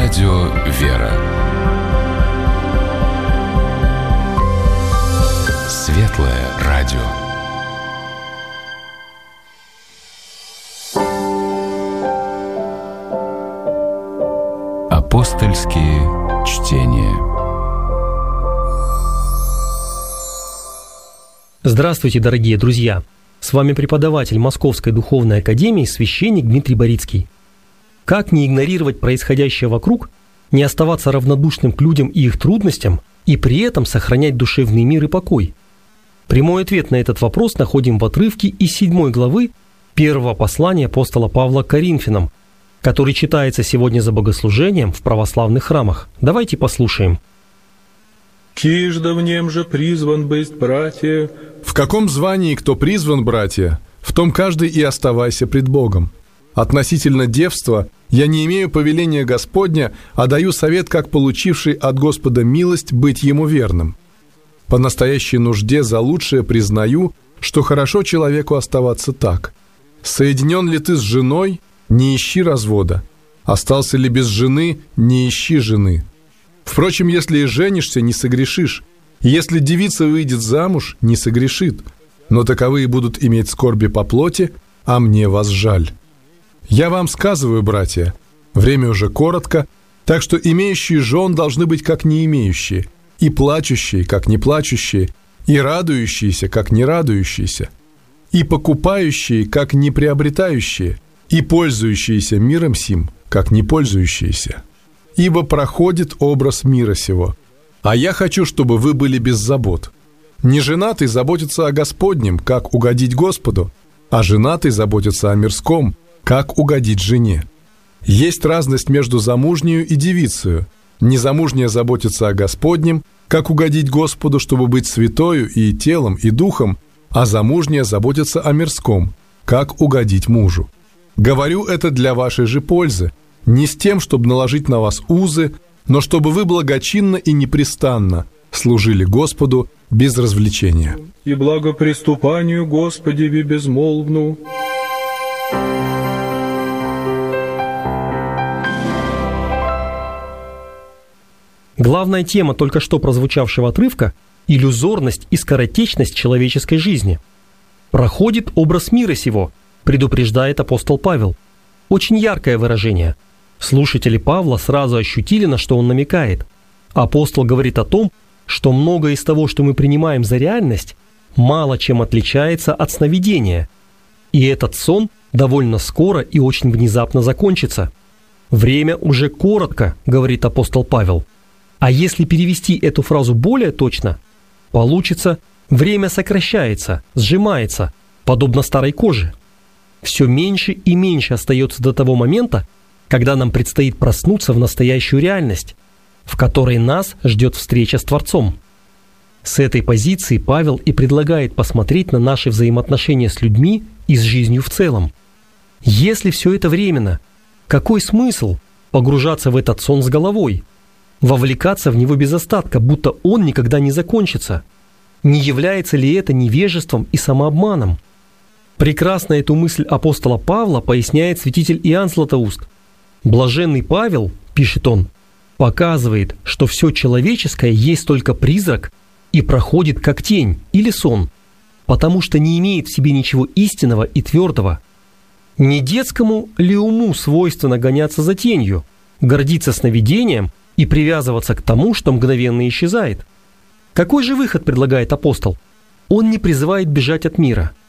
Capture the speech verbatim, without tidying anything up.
Радио «Вера». Светлое радио. Апостольские чтения. Здравствуйте, дорогие друзья! С вами преподаватель Московской Духовной Академии, священник Дмитрий Борицкий. Как не игнорировать происходящее вокруг, не оставаться равнодушным к людям и их трудностям, и при этом сохранять душевный мир и покой? Прямой ответ на этот вопрос находим в отрывке из седьмой главы первого послания апостола Павла к Коринфянам, который читается сегодня за богослужением в православных храмах. Давайте послушаем. «Кижда в нем же призван быть, братья». В каком звании кто призван, братья, в том каждый и оставайся пред Богом. Относительно девства я не имею повеления Господня, а даю совет, как получивший от Господа милость, быть ему верным. По настоящей нужде за лучшее признаю, что хорошо человеку оставаться так. Соединен ли ты с женой, не ищи развода. Остался ли без жены, не ищи жены. Впрочем, если и женишься, не согрешишь. Если девица выйдет замуж, не согрешит. Но таковые будут иметь скорби по плоти, а мне вас жаль. Я вам сказываю, братья, время уже коротко, так что имеющие жен должны быть как не имеющие, и плачущие, как не плачущие, и радующиеся, как не радующиеся, и покупающие, как не приобретающие, и пользующиеся миром сим, как не пользующиеся. Ибо проходит образ мира сего. А я хочу, чтобы вы были без забот. Неженатый заботится о Господнем, как угодить Господу, а женатый заботится о мирском, как угодить жене. Есть разность между замужнею и девицею. Незамужняя заботится о Господнем, как угодить Господу, чтобы быть святою и телом, и духом, а замужняя заботится о мирском, как угодить мужу. Говорю это для вашей же пользы, не с тем, чтобы наложить на вас узы, но чтобы вы благочинно и непрестанно служили Господу без развлечения. И благоприступанию Господеви безмолвну. Главная тема только что прозвучавшего отрывка – иллюзорность и скоротечность человеческой жизни. «Проходит образ мира сего», предупреждает апостол Павел. Очень яркое выражение. Слушатели Павла сразу ощутили, на что он намекает. Апостол говорит о том, что многое из того, что мы принимаем за реальность, мало чем отличается от сновидения. И этот сон довольно скоро и очень внезапно закончится. «Время уже коротко», говорит апостол Павел. А если перевести эту фразу более точно, получится «время сокращается, сжимается, подобно старой коже». Все меньше и меньше остается до того момента, когда нам предстоит проснуться в настоящую реальность, в которой нас ждет встреча с Творцом. С этой позиции Павел и предлагает посмотреть на наши взаимоотношения с людьми и с жизнью в целом. Если все это временно, какой смысл погружаться в этот сон с головой? Вовлекаться в него без остатка, будто он никогда не закончится. Не является ли это невежеством и самообманом? Прекрасно эту мысль апостола Павла поясняет святитель Иоанн Златоуст. «Блаженный Павел, — пишет он, — показывает, что все человеческое есть только призрак и проходит как тень или сон, потому что не имеет в себе ничего истинного и твердого. Не детскому ли уму свойственно гоняться за тенью, гордиться сновидением и привязываться к тому, что мгновенно исчезает? Какой же выход предлагает апостол? Он не призывает бежать от мира.